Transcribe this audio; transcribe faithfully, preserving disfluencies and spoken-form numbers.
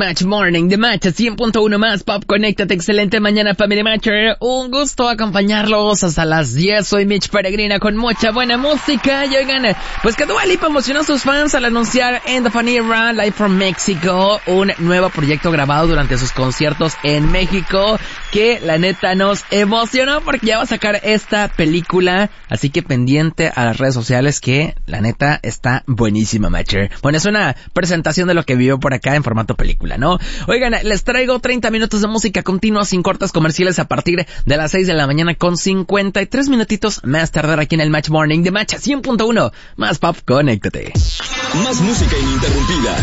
Match Morning, The Match cien punto uno más Pop, conéctate, excelente mañana Family Matcher, un gusto acompañarlos hasta las diez, soy Mitch Peregrina con mucha buena música, y oigan, pues que Dua Lipa emocionó a sus fans al anunciar End of an Era, Live from Mexico, un nuevo proyecto grabado durante sus conciertos en México, que la neta nos emocionó porque ya va a sacar esta película, así que pendiente a las redes sociales que la neta está buenísima, Matcher. Bueno, es una presentación de lo que vivió por acá en formato película, ¿no? Oigan, les traigo treinta minutos de música continua sin cortes comerciales a partir de las seis de la mañana con cincuenta y tres minutitos más tardar aquí en el Match Morning de Match cien punto uno más Pop, conéctate. Más música ininterrumpida.